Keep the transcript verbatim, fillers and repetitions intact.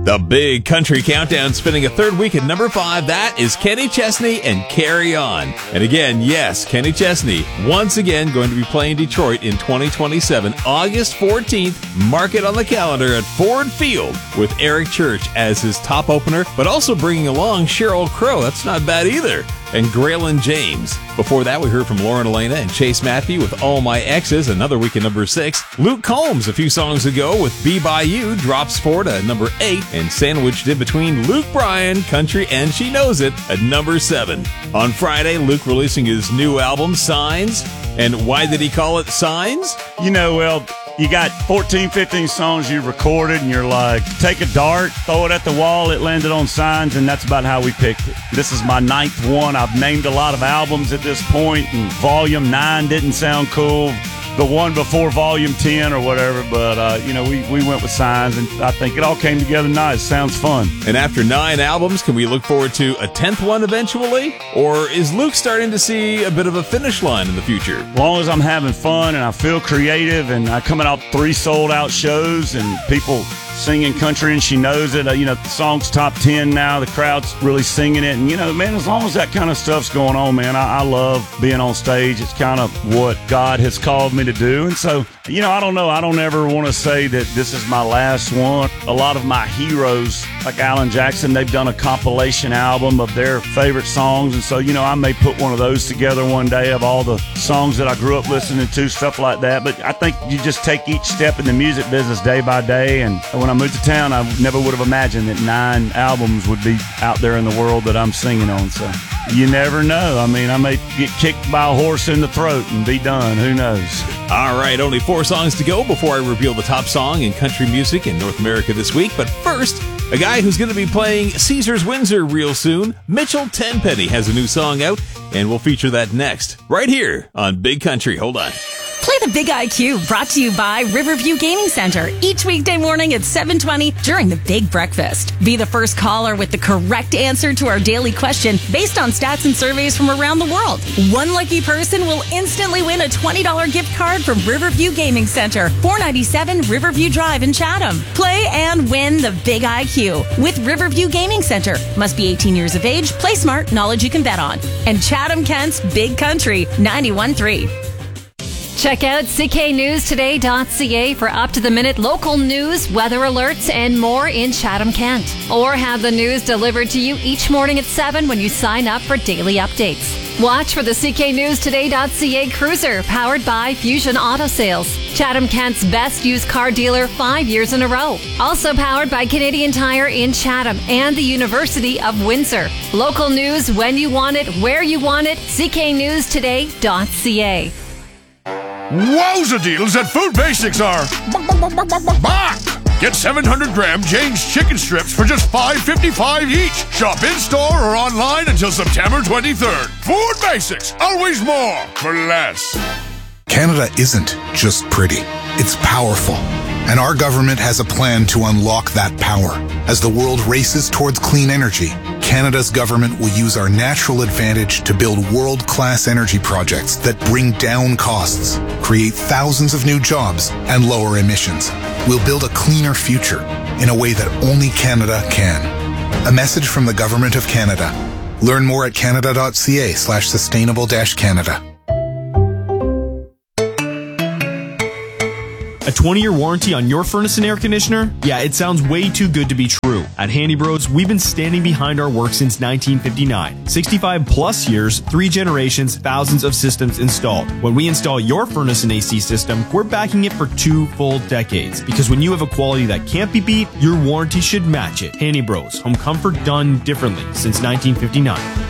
The Big Country Countdown spinning a third week at number five. That is Kenny Chesney and Carry On. And again, yes, Kenny Chesney, once again going to be playing Detroit in twenty twenty-seven, August fourteenth. Mark it on the calendar at Ford Field with Eric Church as his top opener, but also bringing along Sheryl Crow. That's not bad either. And Graylin James. Before that, we heard from Lauren Elena and Chase Matthew with All My Exes, another week at number six. Luke Combs a few songs ago with Be By You drops forward at number eight, and sandwiched in between Luke Bryan, Country and She Knows It at number seven. On Friday, Luke releasing his new album, Signs. And why did he call it Signs? You know, well, you got fourteen, fifteen songs you recorded, and you're like, take a dart, throw it at the wall, it landed on Signs, and that's about how we picked it. This is my ninth one. I've named a lot of albums at this point, and Volume nine didn't sound cool. The one before Volume ten or whatever, but, uh, you know, we, we went with Signs, and I think it all came together nice. Sounds fun. And after nine albums, can we look forward to a tenth one eventually? Or is Luke starting to see a bit of a finish line in the future? As long as I'm having fun and I feel creative and I'm coming out three sold-out shows and people singing Country and She Knows It, uh, you know, the song's top ten now. The crowd's really singing it. And, you know, man, as long as that kind of stuff's going on, man, I, I love being on stage. It's kind of what God has called me to do. And so, you know, I don't know. I don't ever want to say that this is my last one. A lot of my heroes, like Alan Jackson, they've done a compilation album of their favorite songs. And so, you know, I may put one of those together one day of all the songs that I grew up listening to, stuff like that. But I think you just take each step in the music business day by day. And when I moved to town, I never would have imagined that nine albums would be out there in the world that I'm singing on. So you never know. I mean, I may get kicked by a horse in the throat and be done. Who knows? All right, only four songs to go before I reveal the top song in country music in North America this week. But first, a guy who's going to be playing Caesars Windsor real soon, Mitchell Tenpenny, has a new song out, and we'll feature that next, right here on Big Country. Hold on. Play the Big I Q, brought to you by Riverview Gaming Center, each weekday morning at seven twenty during the Big Breakfast. Be the first caller with the correct answer to our daily question based on stats and surveys from around the world. One lucky person will instantly win a twenty dollars gift card from Riverview Gaming Center, four ninety-seven Riverview Drive in Chatham. Play and win the Big I Q with Riverview Gaming Center. Must be eighteen years of age, play smart, knowledge you can bet on. And Chatham Kent's Big Country, ninety-one point three. Check out C K news today dot C A for up-to-the-minute local news, weather alerts, and more in Chatham-Kent. Or have the news delivered to you each morning at seven when you sign up for daily updates. Watch for the C K news today dot C A Cruiser, powered by Fusion Auto Sales. Chatham-Kent's best used car dealer five years in a row. Also powered by Canadian Tire in Chatham and the University of Windsor. Local news when you want it, where you want it, C K news today dot C A. Wowza deals at Food Basics are back! Get seven hundred gram Jane's chicken strips for just five fifty-five each. Shop in-store or online until September twenty-third. Food Basics, always more for less. Canada isn't just pretty, it's powerful. And our government has a plan to unlock that power. As the world races towards clean energy, Canada's government will use our natural advantage to build world-class energy projects that bring down costs, create thousands of new jobs, and lower emissions. We'll build a cleaner future in a way that only Canada can. A message from the Government of Canada. Learn more at canada dot C A slash sustainable dash Canada. A twenty-year warranty on your furnace and air conditioner? Yeah, it sounds way too good to be true. At Handy Bros, we've been standing behind our work since nineteen fifty-nine. sixty-five plus years, three generations, thousands of systems installed. When we install your furnace and A C system, we're backing it for two full decades. Because when you have a quality that can't be beat, your warranty should match it. Handy Bros, home comfort done differently since nineteen fifty-nine.